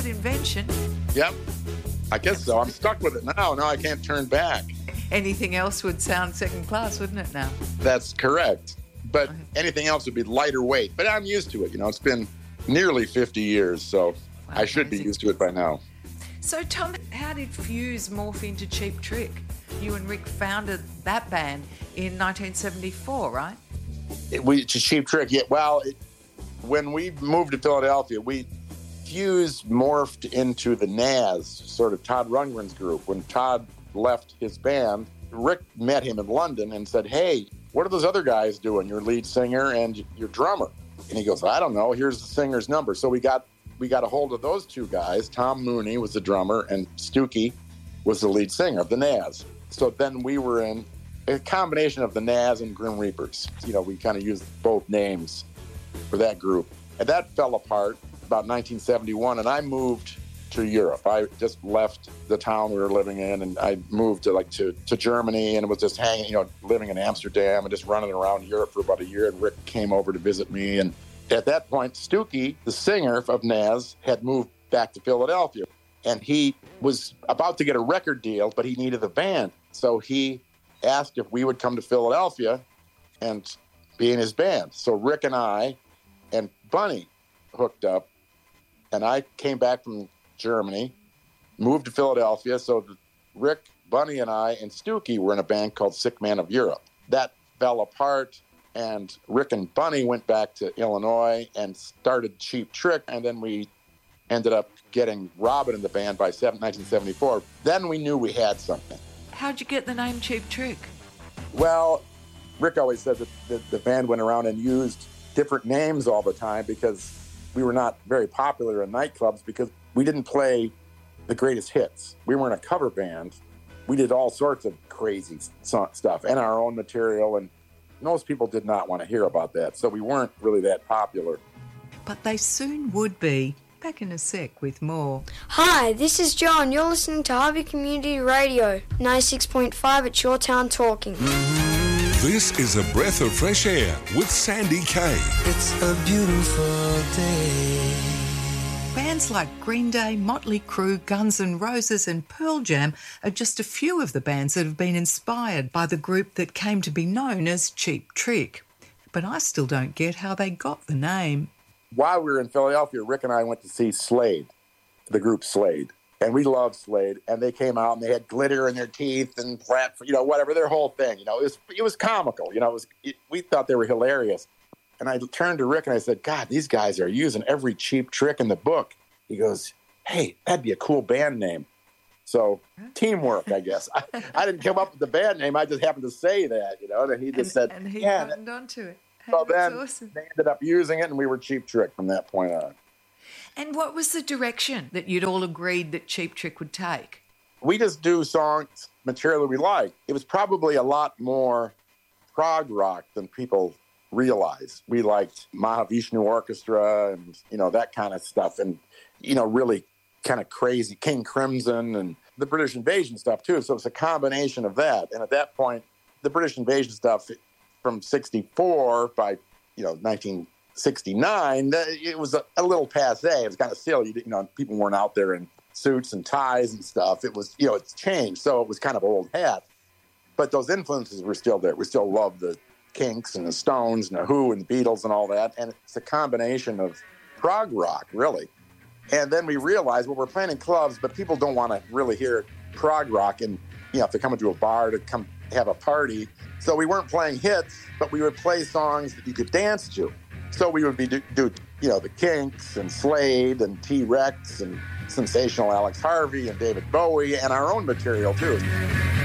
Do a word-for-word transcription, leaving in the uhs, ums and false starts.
invention. Yep. I guess so. I'm stuck with it now. Now I can't turn back. Anything else would sound second class, wouldn't it now? That's correct. But anything else would be lighter weight. But I'm used to it. You know, it's been nearly fifty years, so wow, I should amazing. be used to it by now. So, Tom, how did Fuse morph into Cheap Trick? You and Rick founded that band in nineteen seventy-four, right? It, we to Cheap Trick, yeah. Well, it, when we moved to Philadelphia, we Fuse morphed into the Nazz, sort of Todd Rundgren's group. When Todd left his band, Rick met him in London and said, "Hey, what are those other guys doing? Your lead singer and your drummer?" And he goes, "I don't know. Here's the singer's number." So we got we got a hold of those two guys. Tom Mooney was the drummer, and Stookie was the lead singer of the Nazz. So then we were in a combination of the Nazz and Grim Reapers. You know, we kind of used both names for that group. And that fell apart about nineteen seventy-one, and I moved to Europe. I just left the town we were living in, and I moved to like to, to Germany, and was just hanging, you know, living in Amsterdam and just running around Europe for about a year. And Rick came over to visit me, and at that point, Stookie, the singer of Nazz, had moved back to Philadelphia, and he was about to get a record deal, but he needed a band, so he asked if we would come to Philadelphia and be in his band. So Rick and I and Bunny hooked up, and I came back from Germany, moved to Philadelphia. So Rick, Bunny, and I and Stookie were in a band called Sick Man of Europe. That fell apart, and Rick and Bunny went back to Illinois and started Cheap Trick, and then we ended up getting Robin in the band by nineteen seventy-four. Then we knew we had something. How'd you get the name Cheap Trick? Well, Rick always said that the, the band went around and used different names all the time because we were not very popular in nightclubs because we didn't play the greatest hits. We weren't a cover band. We did all sorts of crazy stuff and our own material, and most people did not want to hear about that, so we weren't really that popular. But they soon would be. Back in a sec with more. Hi, this is John. You're listening to Harvey Community Radio, ninety-six point five at Shoretown Talking. This is a breath of fresh air with Sandy Kay. It's a beautiful day. Bands like Green Day, Motley Crue, Guns N' Roses and Pearl Jam are just a few of the bands that have been inspired by the group that came to be known as Cheap Trick. But I still don't get how they got the name. While we were in Philadelphia, Rick and I went to see Slade, the group Slade. And we loved Slade. And they came out and they had glitter in their teeth and flat, you know, whatever, their whole thing. You know, it was, it was comical. You know, it was, it, we thought they were hilarious. And I turned to Rick and I said, God, these guys are using every cheap trick in the book. He goes, hey, that'd be a cool band name. So teamwork, I guess. I, I didn't come up with the band name. I just happened to say that, you know, and he just and, said, and he yeah, buttoned onto it. Hey, so then awesome. They ended up using it, and we were Cheap Trick from that point on. And what was the direction that you'd all agreed that Cheap Trick would take? We just do songs, material that we like. It was probably a lot more prog rock than people realize. We liked Mahavishnu Orchestra and, you know, that kind of stuff, and, you know, really kind of crazy King Crimson and the British Invasion stuff, too. So it's a combination of that. And at that point, the British Invasion stuff from sixty-four by, you know, nineteen sixty-nine, it was a, a little passé. It was kind of silly. You know, people weren't out there in suits and ties and stuff. It was, you know, it's changed. So it was kind of old hat. But those influences were still there. We still loved the Kinks and the Stones and the Who and the Beatles and all that. And it's a combination of prog rock, really. And then we realized, well, we're playing in clubs, but people don't want to really hear prog rock. And, you know, if they're coming to a bar to come have a party. So we weren't playing hits, but we would play songs that you could dance to. So we would be do, do you know, the Kinks and Slade and T-Rex and sensational Alex Harvey and David Bowie and our own material, too.